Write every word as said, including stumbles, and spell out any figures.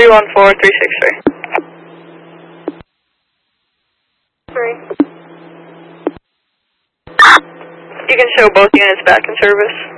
three one four, three six three. Three. You can show both units back in service.